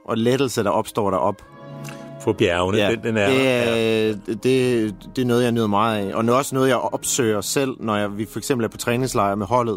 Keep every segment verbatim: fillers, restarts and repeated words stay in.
og lettelse, der opstår derop. På bjergene, ja, den, den er... Det er, ja. det, det er noget, jeg nyder meget af. Og det er også noget, jeg opsøger selv, når jeg, vi for eksempel er på træningslejr med holdet.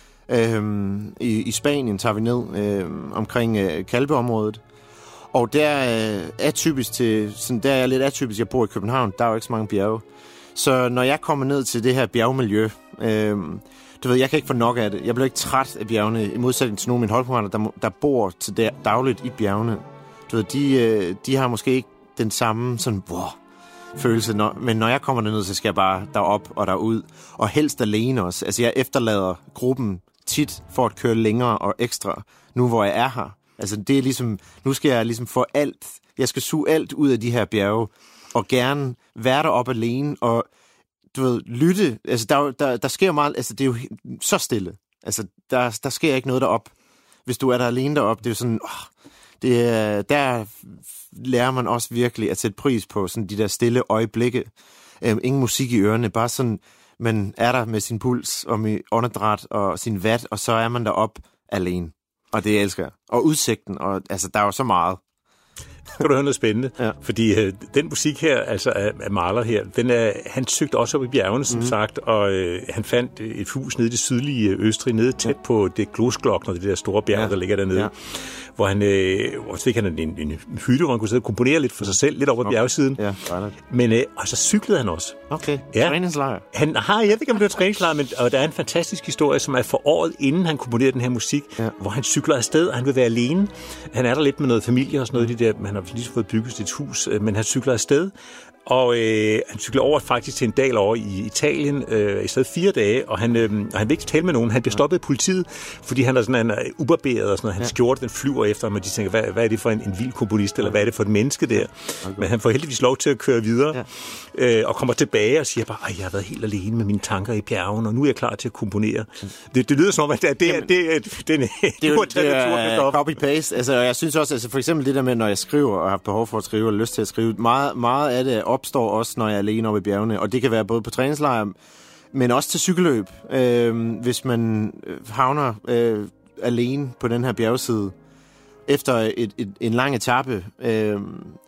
Øhm, i, I Spanien tager vi ned øhm, omkring øh, Kalpeområdet. Og der øh, er typisk til... Sådan, der er jeg lidt atypisk. Jeg bor i København. Der er jo ikke så mange bjerge. Så når jeg kommer ned til det her bjergmiljø... Øhm, du ved, jeg kan ikke få nok af det. Jeg bliver ikke træt af bjergene, i modsætning til nogle af mine holdkammerater, der, der bor til der, dagligt i bjergene. Du ved, de, de har måske ikke den samme sådan, wow, følelse. Når, men når jeg kommer derned, så skal jeg bare derop og derud. Og helst alene også. Altså, jeg efterlader gruppen tit for at køre længere og ekstra, nu hvor jeg er her. Altså, det er ligesom, nu skal jeg ligesom få alt, jeg skal suge alt ud af de her bjerge, og gerne være deroppe alene, og du ved, lytte. Altså, der, der, der sker meget, altså, det er jo så stille. Altså, der, der sker ikke noget derop. Hvis du er der alene deroppe, det er jo sådan, åh, det er, der lærer man også virkelig at sætte pris på sådan de der stille øjeblikke. Øhm, ingen musik i ørerne, bare sådan, man er der med sin puls og med åndedræt og sin vat, og så er man derop alene. Og det elsker jeg. Og udsigten, og altså, der er jo så meget. Kan du høre noget spændende? Ja. Fordi øh, den musik her, altså af, af Mahler her, den er, han søgte også op i bjergene, som mm. sagt, og øh, han fandt et hus nede i det sydlige Østrig, nede tæt ja. på det Glosglockner, det der store bjerg, ja. der ligger dernede, ja. hvor han, øh, hvor fik han en, en, en hytte, hvor han kunne sidde og komponere lidt for sig selv, lidt over okay. bjergsiden. Ja, men øh, og så cyklede han også. Okay, ja. træningslejr. Han har, jeg ved ikke, om det var træningslejr, men og der er en fantastisk historie, som er for året, inden han komponerede den her musik, ja. hvor han cykler afsted, og han vil være alene. Han er der lidt med noget familie og sådan noget, de der, han har lige fået bygget et hus, men han cykler afsted, og øh, han cykler over faktisk til en dal over i Italien, øh, i stedet fire dage, og han, øh, og han vil ikke tale med nogen. Han bliver stoppet af politiet, fordi han er sådan han er ubarberet og sådan noget. Hans ja. skjorte, den flyver efter ham, og de tænker, hvad, hvad er det for en, en vild komponist, eller hvad er det for et menneske der? Okay. Men han får heldigvis lov til at køre videre, ja. øh, og kommer tilbage og siger bare, jeg har været helt alene med mine tanker i bjergene, og nu er jeg klar til at komponere. Det, det lyder som om, at det er det, Jamen, det, det, det, det, det, det, det er copy-paste. Altså, jeg synes også, altså, for eksempel det der med, når jeg skriver, og har behov for at skrive, eller lyst til at skrive, meget, meget af det opstår også, når jeg er alene oppe i bjergene. Og det kan være både på træningslejr, men også til cykelløb. Øh, hvis man havner øh, alene på den her bjergside, efter et, et, en lang etape, øh,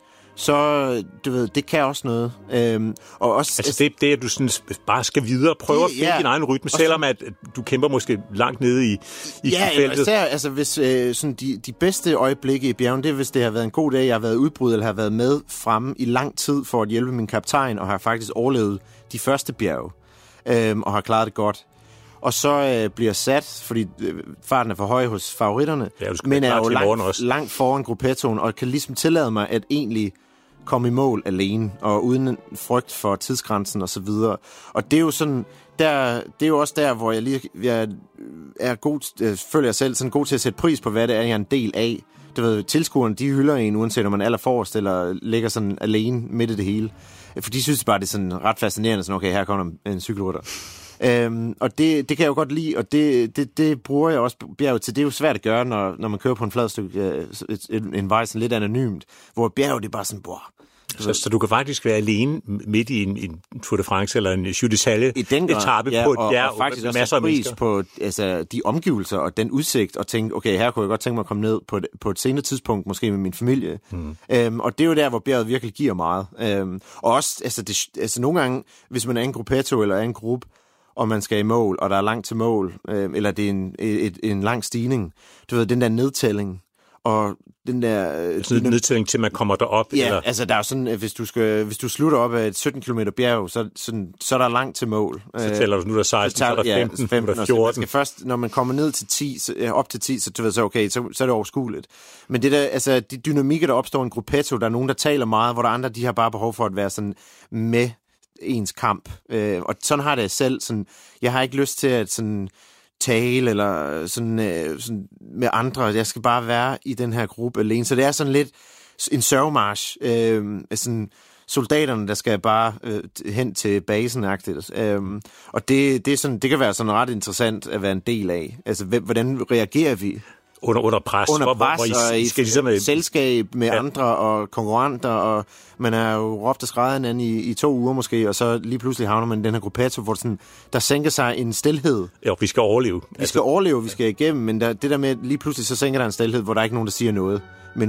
så, du ved, det kan også noget. Øhm, og også, altså det, det, at du sådan bare skal videre, prøve at finde ja, din egen rytme, selvom at du kæmper måske langt nede i, i ja, feltet. Ja, især, altså hvis øh, sådan de, de bedste øjeblikke i bjergen, det er, hvis det har været en god dag, jeg har været udbrudt, eller har været med fremme i lang tid for at hjælpe min kaptajn, og har faktisk overlevet de første bjerge, øhm, og har klaret det godt. Og så øh, bliver sat, fordi øh, farten er for høj hos favoritterne, ja, men er jo langt, langt foran gruppettoen, og kan ligesom tillade mig at egentlig komme i mål alene, og uden frygt for tidsgrænsen og så videre. Og det er jo sådan, der, det er jo også der, hvor jeg lige jeg er god, jeg føler jeg selv sådan god til at sætte pris på, hvad det er, jeg er en del af. Du ved, tilskuerne, de hylder en, uanset om man er allerforrest, eller ligger sådan alene midt i det hele. For de synes bare, det er sådan ret fascinerende, sådan, okay, her kommer en cykelrytter. Øhm, og det, det kan jeg jo godt lide, og det, det, det bruger jeg også bjerget til. Det er jo svært at gøre, når, når man kører på en flad stykke, en, en vej sådan lidt anonymt, hvor bjerget det er bare sådan, bror. Så, så du kan faktisk være alene midt i en, en Tour de France eller en Jeux de Salé-etape ja, på et og, bjerg, og faktisk masser også af pris mennesker. På altså, de omgivelser og den udsigt, og tænke, okay, her kunne jeg godt tænke mig at komme ned på et, på et senere tidspunkt, måske med min familie. Mm. Øhm, og det er jo der, hvor bjerget virkelig giver meget. Øhm, og også, altså, det, altså nogle gange, hvis man er en gruppetto eller er en gruppe, og man skal i mål, og der er langt til mål, øh, eller det er en, et, en lang stigning, du ved, den der nedtælling, og den der... Øh, sådan en nedtælling til, man kommer derop? Ja, eller? altså der er jo sådan, at hvis du, skal, hvis du slutter op af et sytten kilometer bjerg, så, sådan, så er der langt til mål. Så tæller du, nu er der seksten, så, tager, så er der femten, ja, femten så er der fjorten. Først, når man kommer ned til ti, så, op til ti, så, du ved, så, okay, så, så er det overskueligt. Men det der, altså, de dynamikker, der opstår i en gruppetto, der er nogen, der taler meget, hvor der er andre, de har bare behov for at være sådan med ens kamp. Øh, og sådan har det jeg selv. Sådan, jeg har ikke lyst til at sådan tale eller sådan, øh, sådan med andre. Jeg skal bare være i den her gruppe alene. Så det er sådan lidt en sørgemarch. Øh, sådan soldaterne, der skal bare øh, hen til basen-agtigt. Øh, og det, det, er sådan, det kan være sådan ret interessant at være en del af. Altså, hvordan reagerer vi? Under, under pres. Under pres, hvor, hvor I, og i skal ligesom, selskab med ja. andre og konkurrenter, og man er jo råbt og skrejet hinanden i, i to uger måske, og så lige pludselig havner man i den her gruppetto, hvor sådan, der sænker sig en stilhed. Ja, vi skal overleve. Vi skal altså, overleve, vi skal igennem, men der, det der med, lige pludselig så sænker der en stilhed, hvor der er ikke nogen, der siger noget.